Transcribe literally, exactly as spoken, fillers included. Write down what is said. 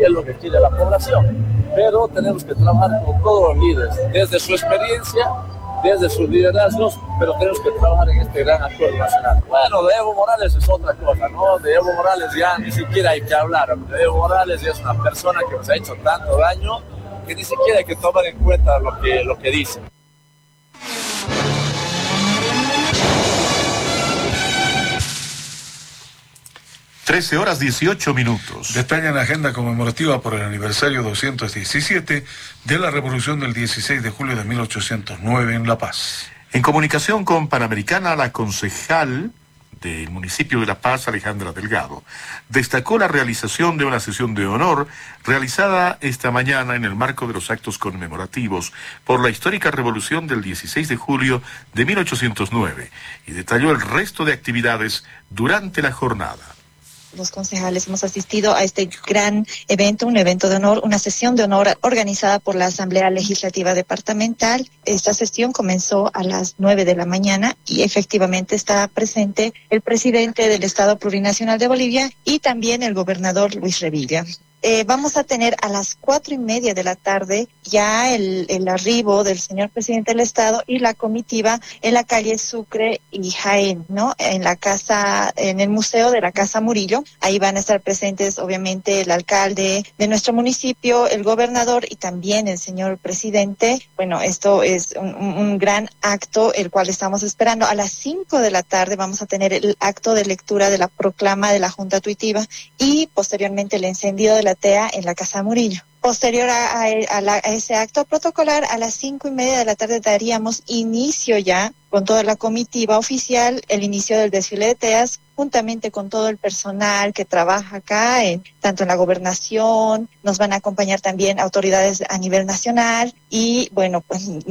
es lo que quiere la población. Pero tenemos que trabajar con todos los líderes, desde su experiencia, desde sus liderazgos, pero tenemos que trabajar en este gran acuerdo nacional. Bueno, de Evo Morales es otra cosa, ¿no? De Evo Morales ya ni siquiera hay que hablar. De Evo Morales ya es una persona que nos ha hecho tanto daño que ni siquiera hay que tomar en cuenta lo que, lo que dice. trece horas dieciocho minutos. Detallan la agenda conmemorativa por el aniversario doscientos diecisiete de la Revolución del dieciséis de julio de mil ochocientos nueve en La Paz. En comunicación con Panamericana, la concejal del municipio de La Paz, Alejandra Delgado, destacó la realización de una sesión de honor realizada esta mañana en el marco de los actos conmemorativos por la histórica revolución del dieciséis de julio de mil ochocientos nueve y detalló el resto de actividades durante la jornada. Los concejales hemos asistido a este gran evento, un evento de honor, una sesión de honor organizada por la Asamblea Legislativa Departamental. Esta sesión comenzó a las nueve de la mañana y efectivamente está presente el presidente del Estado Plurinacional de Bolivia y también el gobernador Luis Revilla. Eh, vamos a tener a las cuatro y media de la tarde ya el, el arribo del señor presidente del Estado y la comitiva en la calle Sucre y Jaén, ¿no? En la casa, en el Museo de la Casa Murillo. Ahí van a estar presentes, obviamente, el alcalde de nuestro municipio, el gobernador y también el señor presidente. Bueno, esto es un, un, un gran acto, el cual estamos esperando. A las cinco de la tarde vamos a tener el acto de lectura de la proclama de la Junta Tuitiva y posteriormente el encendido de la T E A en la Casa Murillo. Posterior a, a, a, la, a ese acto protocolar, a las cinco y media de la tarde daríamos inicio ya con toda la comitiva oficial, el inicio del desfile de teas, juntamente con todo el personal que trabaja acá, en, tanto en la gobernación, nos van a acompañar también autoridades a nivel nacional y, bueno, pues